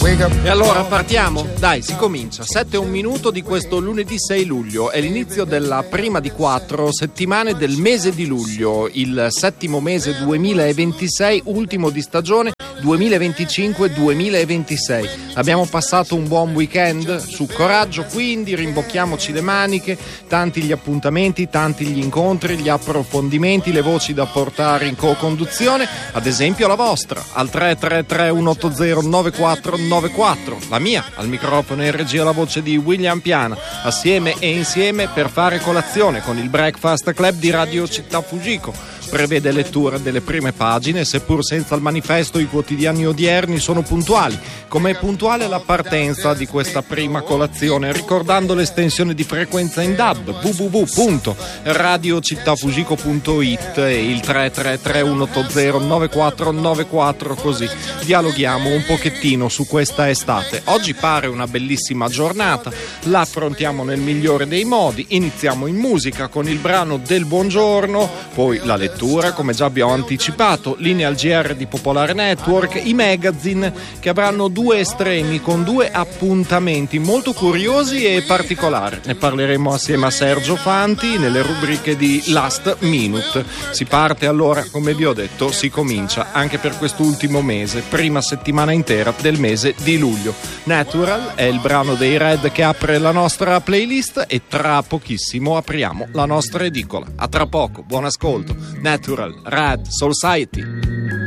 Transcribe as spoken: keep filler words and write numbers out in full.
E allora partiamo? Dai, si comincia. sette e un minuto di questo lunedì sei luglio. È l'inizio della prima di quattro settimane del mese di luglio, il settimo mese duemilaventisei, ultimo di stagione duemilaventicinque duemilaventisei. Abbiamo passato un buon weekend? Su coraggio, quindi rimbocchiamoci le maniche, tanti gli appuntamenti, tanti gli incontri, gli approfondimenti, le voci da portare in co-conduzione, ad esempio la vostra, al tre tre tre uno otto zero nove quattro nove quattro, la mia, al microfono in regia la voce di William Piana, assieme e insieme per fare colazione con il Breakfast Club di Radio Città Fujiko. Prevede lettura delle prime pagine, seppur senza il manifesto i quotidiani odierni sono puntuali, come è puntuale la partenza di questa prima colazione, ricordando l'estensione di frequenza in D A B w w w punto radio città fujiko punto i t e il tre tre tre uno otto zero nove quattro nove quattro, così dialoghiamo un pochettino su questa estate. Oggi pare una bellissima giornata, la affrontiamo nel migliore dei modi, iniziamo in musica con il brano del buongiorno, poi la lettura come già abbiamo anticipato, linea al G R di Popolare Network, i magazine che avranno due estremi con due appuntamenti molto curiosi e particolari. Ne parleremo assieme a Sergio Fanti nelle rubriche di Last Minute. Si parte allora, come vi ho detto, si comincia anche per quest'ultimo mese, prima settimana intera del mese di luglio. Natural è il brano dei Red che apre la nostra playlist e tra pochissimo apriamo la nostra edicola. A tra poco, buon ascolto. Natural, Red, Society.